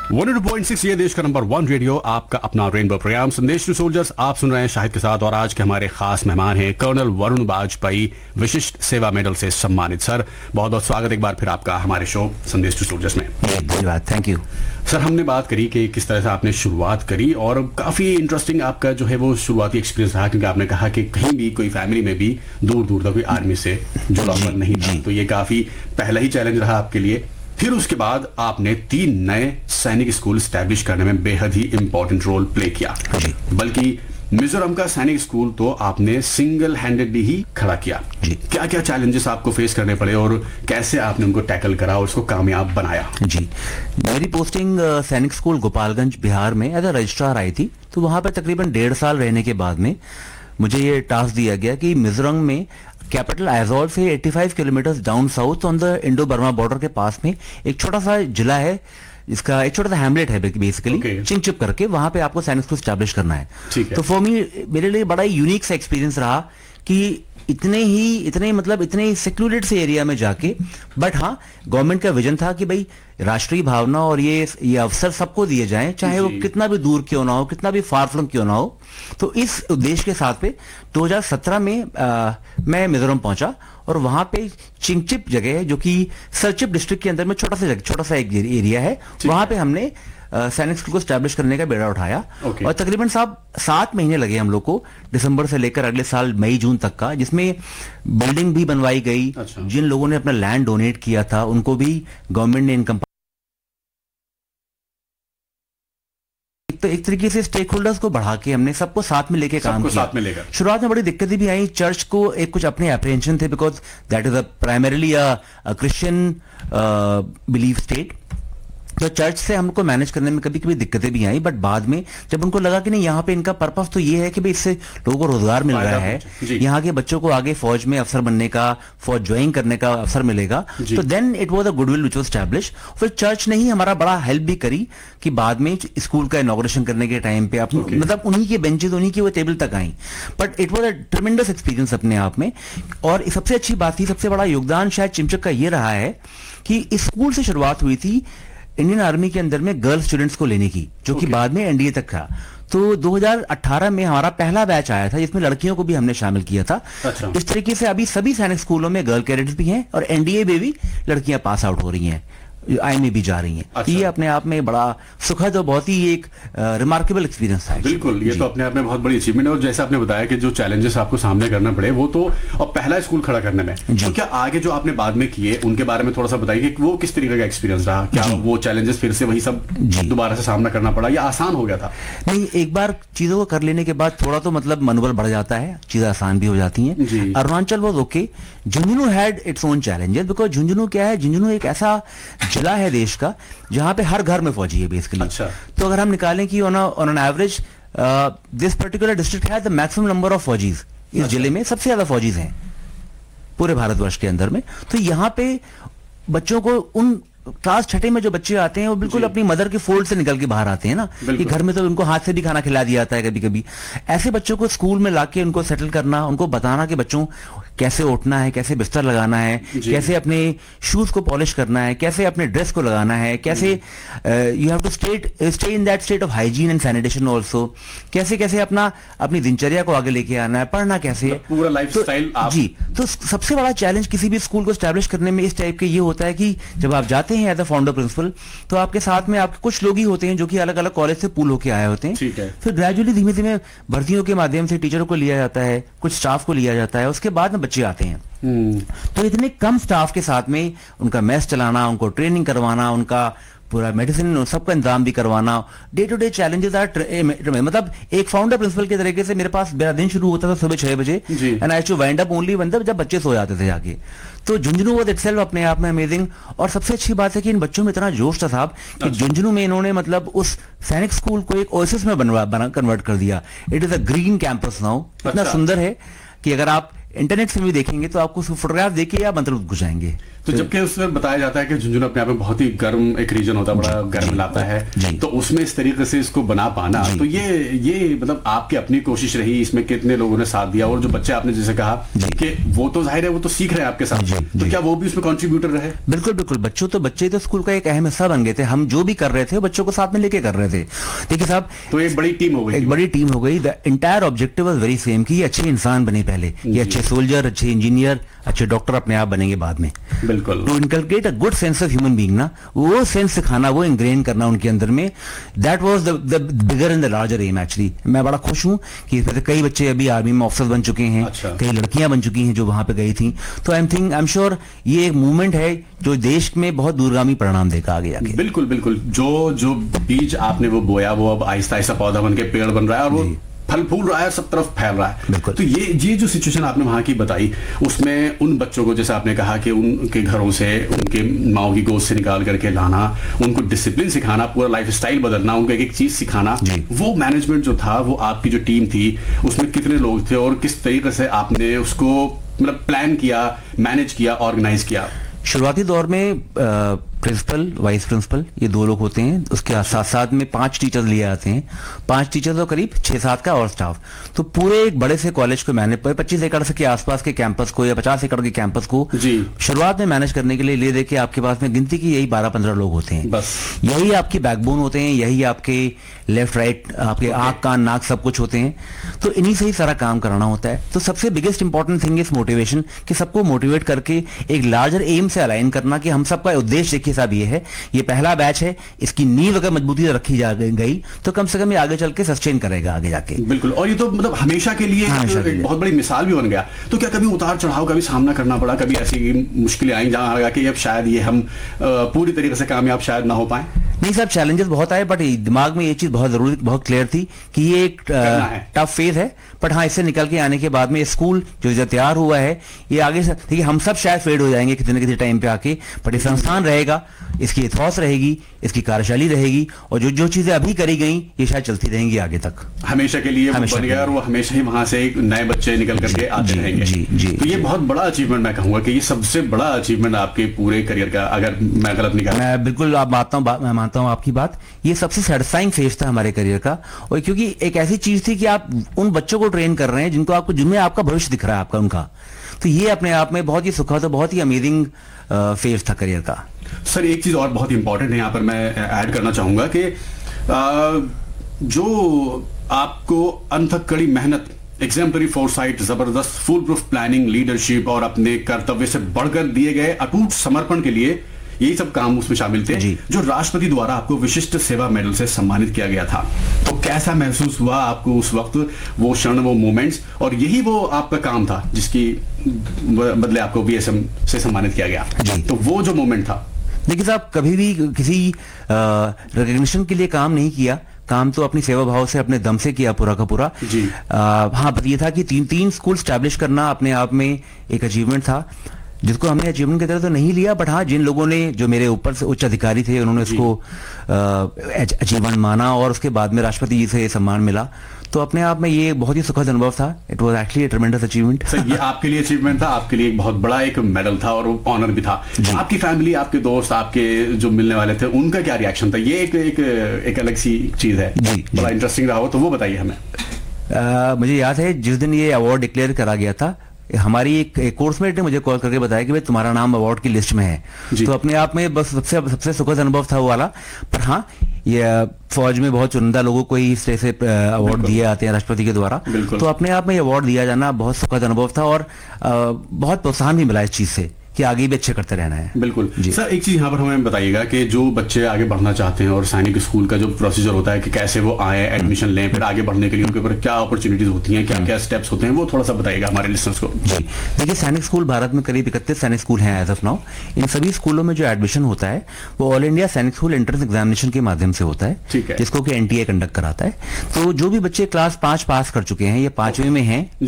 102.6 ये देश का नंबर 1 रेडियो, आपका अपना रेनबो प्रोग्राम संदेश टू सोल्जर्स। आप सुन रहे हैं शाहिद के साथ, और आज के हमारे खास मेहमान हैं कर्नल वरुण वाजपेयी, विशिष्ट सेवा मेडल से सम्मानित। सर, बहुत बहुत स्वागत एक बार फिर आपका हमारे शो संदेश टू सोल्जर्स में। धन्यवाद, थैंक यू। सर, हमने बात करी कि किस तरह से आपने शुरुआत करी, और काफी इंटरेस्टिंग आपका जो है वो शुरुआती एक्सपीरियंस रहा, क्योंकि आपने कहा कि कहीं भी कोई फैमिली में भी दूर दूर तक कोई आर्मी से जुड़ा हुआ नहीं था, तो ये काफी पहला ही चैलेंज रहा आपके लिए। फिर उसके बाद आपने 3 नए सैनिक स्कूल स्टैब्लिश करने में बेहद ही इंपॉर्टेंट रोल प्ले किया, बल्कि मिजोरम का सैनिक स्कूल तो आपने सिंगल हैंडेडली ही खड़ा किया। क्या क्या चैलेंजेस आपको फेस करने पड़े और कैसे आपने उनको टैकल करा और उसको कामयाब बनाया? जी, मेरी पोस्टिंग सैनिक स्कूल गोपालगंज बिहार में एज अ रजिस्ट्रार आई थी। तो वहां पर तकरीबन 1.5 साल रहने के बाद में मुझे ये टास्क दिया गया कि मिजोरम में कैपिटल आइजोल से 85 kilometre down south on the Indo Burma border के पास में एक छोटा सा जिला है, इसका एक छोटा सा हैमलेट है बेसिकली, चिंगचिप करके, वहां पे आपको सैनिक स्कूल स्टैब्लिश करना है। तो फॉर मी, मेरे लिए बड़ा यूनिक सा एक्सपीरियंस रहा कि इतने सेक्लूडेड से एरिया में जाके, बट हाँ, गवर्नमेंट का विजन था कि भाई राष्ट्रीय भावना और ये अवसर सबको दिए जाएं, चाहे वो कितना भी दूर क्यों ना हो, कितना भी फार फ्लंग क्यों ना हो। तो इस उद्देश्य के साथ पे 2017 में मैं मिजोरम पहुंचा, और वहां पे चिंगचिप जगह है जो कि सरचिप डिस्ट्रिक्ट के अंदर में छोटा सा एक एरिया है, वहां पे हमने सैनिक स्कूल को स्टैब्लिश करने का बेड़ा उठाया। और तकरीबन 7 महीने लगे हम लोग को, दिसंबर से लेकर अगले साल मई जून तक का, जिसमें बिल्डिंग भी बनवाई गई। जिन लोगों ने अपना लैंड डोनेट किया था उनको भी गवर्नमेंट ने इनकम, तो एक तरीके से स्टेक होल्डर्स को बढ़ा के हमने सबको साथ में लेके काम किया। शुरुआत में बड़ी दिक्कतें भी आई, चर्च को एक कुछ अपने अप्रीहेंशन थे, because that is primarily a Christian belief state. तो चर्च से हमको मैनेज करने में कभी कभी दिक्कतें भी आई, बट बाद में जब उनको लगा कि नहीं, यहाँ पे इनका पर्पस तो ये है कि भाई इससे लोगों को रोजगार मिल रहा है, यहाँ के बच्चों को आगे फौज में अफसर बनने का, फौज ज्वाइन करने का अवसर मिलेगा, तो then it was a goodwill which was establish. फिर चर्च ने ही हमारा बड़ा हेल्प भी करी कि बाद में स्कूल का इनॉग्रेशन करने के टाइम पे मतलब उन्हीं के बेंचेज, उन्हीं की वो टेबल तक आई। But it was a ट्रेमेंडस experience अपने आप में। और सबसे अच्छी बात थी, सबसे बड़ा योगदान शायद चिमचक का ये रहा है कि इस स्कूल से शुरुआत हुई थी इंडियन आर्मी के अंदर में गर्ल स्टूडेंट्स को लेने की, जो कि बाद में एनडीए तक था। तो 2018 में हमारा पहला बैच आया था, जिसमें लड़कियों को भी हमने शामिल किया था। इस तरीके से अभी सभी सैनिक स्कूलों में गर्ल कैडेट्स भी हैं, और एनडीए में भी लड़कियां पास आउट हो रही हैं, आई में भी जा रही हैं। ये अपने आप में बड़ा सुखद और बहुत ही एक रिमार्केबल एक्सपीरियंस था। बिल्कुल, ये तो अपने आप में बहुत बड़ी अचीवमेंट है। और जैसे आपने बताया कि जो चैलेंजेस आपको सामने करना पड़े, वो तो और पहला स्कूल खड़ा करने में, तो क्या आगे जो आपने बाद में किए उनके बारे में थोड़ा सा बताइए कि वो किस तरीके का एक्सपीरियंस रहा? क्या वो चैलेंजेस फिर से वही सब दोबारा से सामना करना पड़ा या आसान हो गया था? नहीं, एक बार चीजों को कर लेने के बाद थोड़ा तो मतलब मनोबल बढ़ जाता है, चीजें आसान भी हो जाती हैं। Arunachal was okay, Jhunjhunu had its own challenges, because Jhunjhunu क्या है, झुंझुनू एक ऐसा जिला है देश का जहां पे हर घर में फौजी है बेसिकली। तो अगर हम निकालें कि on an average this particular district has the maximum number of फौजीज, इस जिले में सबसे ज्यादा फौजीज हैं पूरे भारतवर्ष के अंदर में। तो यहाँ पे बच्चों को, उन क्लास 6 में जो बच्चे आते हैं वो बिल्कुल अपनी मदर के फोल्ड से निकल के बाहर आते हैं ना, कि घर में तो उनको हाथ से भी खाना खिला दिया जाता है कभी कभी। ऐसे बच्चों को स्कूल में लाके उनको सेटल करना, उनको बताना कि बच्चों कैसे उठना है, कैसे बिस्तर लगाना है, कैसे अपने शूज को पॉलिश करना है, कैसे अपने ड्रेस को लगाना है, कैसे you have to stay in that state of hygiene and sanitation also, कैसे कैसे अपनी दिनचर्या को आगे लेके आना है, पढ़ना कैसे, पूरा लाइफस्टाइल। जी, तो सबसे बड़ा चैलेंज किसी भी स्कूल को स्टैब्लिश करने में इस टाइप के ये होता है कि जब आप जाते हैं एज अ फाउंडर प्रिंसिपल, तो आपके साथ में आपके कुछ लोग ही होते हैं जो कि अलग अलग कॉलेज से पूल होके आए होते हैं। फिर ग्रेजुअली धीमे धीमे भर्तियों के माध्यम से टीचरों को लिया जाता है, कुछ स्टाफ को लिया जाता है, उसके बाद में बच्चे आते हैं। तो इतने कम स्टाफ के साथ में उनका मैस चलाना, उनको ट्रेनिंग करवाना, उनका पूरा मेडिसिन सबका इंतजाम भी करवाना, day to day challenges are, मतलब एक फाउंडर प्रिंसिपल के तरीके से मेरे पास मेरा दिन शुरू होता था सुबह 6 बजे, and I to wind up only जब बच्चे सो जाते थे जाके। तो झुंझुनू वाज इटसेल्फ अपने आप में अमेजिंग। और सबसे अच्छी बात है कि इन बच्चों में इतना जोश था साहब कि झुंझुनू में इन्होंने मतलब उस सैनिक स्कूल को एक ओएसिस में कन्वर्ट कर दिया। It is a green campus now, इतना सुंदर है कि अगर आप इंटरनेट से भी देखेंगे तो आपको फोटोग्राफ देखिए आप मंत्रमुग्ध हो जाएंगे। तो जबकि उसमें बताया जाता है कि झुंझुनू अपने आप में बहुत ही गर्म एक रीजन होता है, बड़ा गर्म इलाका है, तो उसमें इस तरीके से इसको बना पाना, तो ये मतलब आपकी अपनी कोशिश रही, इसमें कितने लोगों ने साथ दिया, और जो बच्चे आपने जैसे कहा कि वो तो जाहिर है वो तो सीख रहे हैं आपके साथ, तो क्या वो भी उसमें कंट्रीब्यूटर रहे? बिल्कुल बिल्कुल, बच्चे तो स्कूल का एक अहम हिस्सा बन गए थे। हम जो भी कर रहे थे बच्चों को साथ में लेके कर रहे थे। देखिए साहब, तो एक बड़ी टीम हो गई। The entire objective was very same कि ये अच्छे इंसान बने पहले, ये अच्छे सोल्जर, अच्छे इंजीनियर, अच्छे डॉक्टर अपने आप बनेंगे बाद में। बिल्कुल, to inculcate a good sense of human being ना, वो सेंस सिखाना, वो इंग्रेन करना उनके अंदर में, that was the bigger and the larger am actually. मैं बड़ा खुश हूं कि कई बच्चे अभी आर्मी में ऑफिसर बन चुके हैं, कई लड़कियां बन चुकी हैं जो वहां पे गई थी। तो आई एम श्योर ये एक मूवमेंट है जो देश में बहुत दूरगामी परिणाम देगा आगे जाके। बिल्कुल बिल्कुल, जो बीज आपने वो बोया वो अब आहिस्ता आहिस्ता पौधा बन के पेड़ बन रहा है, और वो फल फूल रहा है, सब तरफ फैल रहा है। तो ये जो सिचुएशन आपने वहां की बताई, उसमें उन बच्चों को जैसे आपने कहा कि उनके घरों से, उनके माओ की गोद से निकाल करके लाना, उनको डिसिप्लिन सिखाना, पूरा लाइफ स्टाइल बदलना, उनको एक एक चीज सिखाना, वो मैनेजमेंट जो था, वो आपकी जो टीम थी उसमें कितने लोग थे और किस तरीके से आपने उसको मतलब प्लान किया, मैनेज किया, ऑर्गेनाइज किया? शुरुआती दौर में प्रिंसिपल, वाइस प्रिंसिपल, ये 2 लोग होते हैं। उसके साथ साथ में 5 टीचर्स लिए आते हैं, 5 टीचर्स और करीब 6-7 का और स्टाफ। तो पूरे एक बड़े से कॉलेज को मैनेज, 25 एकड़ से के आसपास के कैंपस को या 50 एकड़ के कैंपस को शुरुआत में मैनेज करने के लिए ले दे के आपके पास में गिनती की यही 12-15 लोग होते हैं। बस यही आपकी बैकबोन होते हैं, यही आपके लेफ्ट राइट, आपके आंख कान नाक सब कुछ होते हैं। तो इन्हीं से ही सारा काम कराना होता है। तो सबसे biggest important thing is motivation, कि सबको मोटिवेट करके एक लार्जर एम से अलाइन करना कि हम सबका उद्देश्य देखिए साहब ये है, ये पहला बैच है, इसकी नींव अगर मजबूती से रखी जा गई तो कम से कम ये आगे चल के सस्टेन करेगा आगे जाके। बिल्कुल, और ये तो मतलब हमेशा के लिए एक बहुत बड़ी मिसाल भी बन गया। तो क्या कभी उतार चढ़ाव का भी सामना करना पड़ा, कभी ऐसी मुश्किलें आई जहां लगा कि अब शायद ये हम पूरी तरीके से कामयाब शायद ना हो पाए? नहीं साहब, चैलेंजेस बहुत आए, बट दिमाग में ये चीज बहुत जरूरी, बहुत क्लियर थी कि ये एक टफ फेज है, बट हाँ इससे निकल के आने के बाद में स्कूल जो तैयार हुआ है, ये आगे से देखिए हम सब शायद फेड हो जाएंगे किसी न किसी टाइम पे आके, बट ये संस्थान रहेगा, इसकी इथॉस रहेगी, इसकी कार्यशैली रहेगी, और जो चीजें अभी करी गई ये शायद चलती रहेंगी आगे तक, हमेशा के लिए बन गया, और वो हमेशा ही वहां से नए बच्चे निकल करके आते रहेंगे। तो ये बहुत बड़ा अचीवमेंट, मैं कहूंगा कि ये सबसे बड़ा अचीवमेंट आपके पूरे करियर का, अगर मैं गलत नहीं, मैं बिल्कुल आप मैं मानता हूं आपकी बात। ये सबसे सेटिस्फाइंग फेज था हमारे करियर का, और क्योंकि एक ऐसी चीज थी कि आप उन बच्चों को ट्रेन कर रहे हैं जिनमें आपका भविष्य दिख रहा है आपका, उनका, तो ये अपने आप में बहुत ही सुखद और बहुत ही अमेजिंग फेज था करियर का। सर एक चीज और बहुत इंपॉर्टेंट है यहाँ पर मैं ऐड करना चाहूंगा कि जो आपको अनथक कड़ी मेहनत, एग्जाम्पलरी फोरसाइट, जबरदस्त फुल प्रूफ प्लानिंग, लीडरशिप और अपने कर्तव्य से बढ़कर दिए गए अटूट समर्पण के लिए यही सब काम उसमें शामिल थे, जो राष्ट्रपति द्वारा आपको विशिष्ट सेवा मेडल से सम्मानित किया गया था। तो कैसा महसूस हुआ आपको उस वक्त, वो क्षण, वो मोमेंट्स, और यही वो आपका काम था जिसकी बदले आपको VSM से सम्मानित किया गया, तो वो जो मोमेंट था? देखिए साहब, कभी भी किसी रिकॉग्निशन के लिए काम नहीं किया, काम तो अपनी सेवा भाव से, अपने दम से किया पूरा का पूरा। हाँ, पर ये था कि 3 स्कूल स्टैब्लिश करना अपने आप में एक अचीवमेंट था, जिसको हमने अचीवमेंट की तरह तो नहीं लिया, बट हाँ जिन लोगों ने, जो मेरे ऊपर से उच्च अधिकारी थे, उन्होंने इसको अचीवमेंट माना, और उसके बाद में राष्ट्रपति जी से सम्मान मिला, तो अपने आप में ये बहुत ही सुखद अनुभव था। It was actually a ट्रेमेंडस achievement. Sir ये आपके लिए अचीवमेंट था, आपके लिए एक बहुत बड़ा एक मेडल था और ऑनर भी था। आपकी फैमिली, आपके दोस्त, आपके जो मिलने वाले थे, उनका क्या रिएक्शन था? ये एक अलग सी चीज है, बड़ा इंटरेस्टिंग रहा हो, तो वो बताइए हमें। मुझे याद है जिस दिन ये अवार्ड डिक्लेयर करा गया था, हमारी एक कोर्समेट ने मुझे कॉल करके बताया कि भाई तुम्हारा नाम अवार्ड की लिस्ट में है। तो अपने आप में बस सबसे सुखद अनुभव था वो वाला। पर हाँ, ये फौज में बहुत चुनिंदा लोगों को ही इस तरह से अवार्ड दिए जाते हैं राष्ट्रपति के द्वारा, तो अपने आप में ये अवार्ड दिया जाना बहुत सुखद अनुभव था, और बहुत प्रोत्साहन भी मिला इस चीज से कि आगे भी अच्छे करते रहना है। बिल्कुल सर, एक चीज यहाँ पर हमें बताइएगा कि जो बच्चे आगे बढ़ना चाहते हैं और सैनिक स्कूल का जो प्रोसीजर होता है कि कैसे वो आए, एडमिशन लें, फिर आगे बढ़ने के लिए उनके ऊपर क्या अपॉर्चुनिटीज होती हैं, क्या क्या स्टेप्स होते हैं, वो थोड़ा सा बताइएगा हमारे लिसनर्स को। जी देखिए, सैनिक स्कूल भारत में करीब 31 सैनिक स्कूल हैं एज ऑफ नाउ। इन सभी स्कूलों में जो एडमिशन होता है वो ऑल इंडिया सैनिक स्कूल एंट्रेंस एग्जामिनेशन के माध्यम से होता है, ठीक है, जिसको कि NTA कंडक्ट कराता है। तो जो भी बच्चे क्लास 5 पास कर चुके हैं या 5वीं में हैं जी,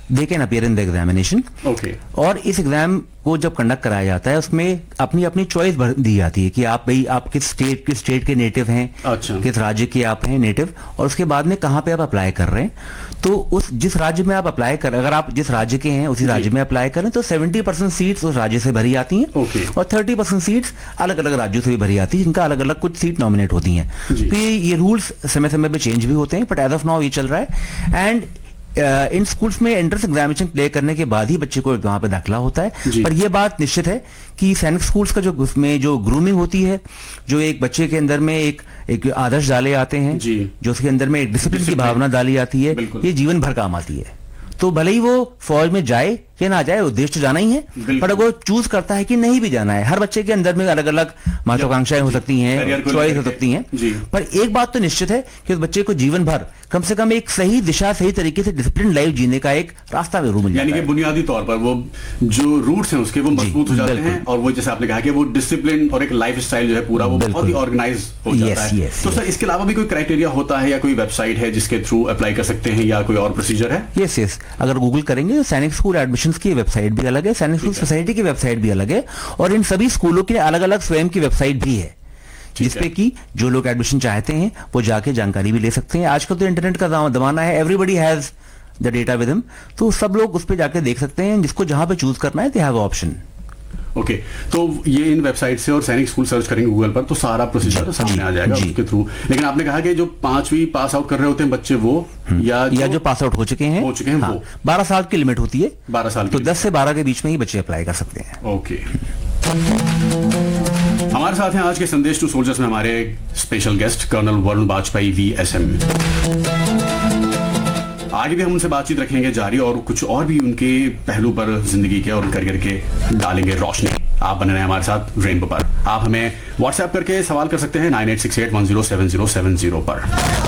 they can appear in the examination. Okay. और इस एग्जाम को जब कंडक्ट कराया जाता है उसमें अपनी अपनी चॉइस दी जाती है कि आप किस स्टेट के नेटिव हैं, अच्छा, किस राज्य के आप हैं नेटिव, और उसके बाद में कहाँ पे आप अप्लाई कर रहे हैं। तो उस जिस राज्य में आप अप्लाई कर, अगर आप जिस राज्य के हैं उसी राज्य में अप्लाई करें तो 70% सीट्स उस राज्य से भरी आती हैं, और 30% सीट्स अलग अलग राज्यों से भी भरी आती है, जिनका अलग अलग कुछ सीट नॉमिनेट होती हैं। तो ये रूल्स समय समय पे चेंज भी होते हैं, बट एज ऑफ नाउ ये चल रहा है। एंड इन स्कूल्स में एंट्रेंस एग्जामिनेशन क्लियर करने के बाद ही बच्चे को वहां पे दाखिला होता है। पर यह बात निश्चित है कि सैनिक स्कूल्स का जो ग्रूमिंग होती है, जो एक बच्चे के अंदर में एक आदर्श डाले आते हैं, जो उसके अंदर में एक डिसिप्लिन की भावना डाली आती है, ये जीवन भर काम आती है। तो भले ही वो फौज में जाए या ना जाए, उद्देश्य तो जाना ही है, पर अगर वो चूज करता है कि नहीं भी जाना है, हर बच्चे के अंदर में अलग अलग महत्वाकांक्षाएं हो सकती हैं, चॉइस हो सकती हैं, पर एक बात तो निश्चित है कि उस बच्चे को जीवन भर कम से कम एक सही दिशा, सही तरीके से डिसिप्लिन लाइफ जीने का एक रास्ता जरूर मिल जाता है। यानी कि बुनियादी तौर पर वो जो रूट्स हैं उसके वो मजबूत हो जाते हैं, और वो जैसे आपने कहा कि वो डिसिप्लिन और एक लाइफ स्टाइल जो है पूरा वो बहुत ही ऑर्गेनाइज हो जाता है। तो सर इसके अलावा भी कोई क्राइटेरिया होता है या कोई वेबसाइट है जिसके थ्रू अप्लाई कर सकते हैं, या कोई और प्रोसीजर है? यस, अगर गूगल करेंगे तो सैनिक स्कूल एडमिशंस की वेबसाइट भी अलग है, सैनिक स्कूल सोसाइटी की वेबसाइट भी अलग है, और इन सभी स्कूलों के अलग अलग स्वयं की वेबसाइट भी है, जिसपे कि जो लोग एडमिशन चाहते हैं वो जाके जानकारी भी ले सकते हैं। आजकल तो इंटरनेट का जमाना है, everybody has the data with him, तो सब लोग उस पे जाके देख सकते हैं, जिसको जहां पे चूज करना है दे हैव ऑप्शन। ओके, तो ये इन वेबसाइट से और सैनिक स्कूल सर्च करेंगे गूगल पर तो सारा प्रोसीजर सामने आ जाएगा उसके थ्रू। लेकिन आपने कहा कि जो 5वीं पास आउट कर रहे होते हैं बच्चे वो या जो पास आउट हो चुके हैं हाँ, वो 12 साल की लिमिट होती है, 12 साल तो 10 से 12 के बीच में ही बच्चे अप्लाई कर सकते हैं। ओके, हमारे साथ हैं आज के संदेश टू सोल्जर्स में हमारे special guest colonel Varun Bajpayee VSM। आगे भी हम उनसे बातचीत रखेंगे जारी, और कुछ और भी उनके पहलू पर जिंदगी के और करियर के डालेंगे रोशनी। आप बने रहे हमारे साथ रेनबो पर। आप हमें व्हाट्सएप करके सवाल कर सकते हैं 9868107070 पर।